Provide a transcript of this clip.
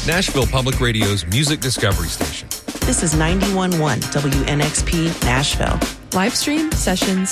Nashville Public Radio's music discovery station. This is 91.1 WNXP Nashville. Live stream, sessions,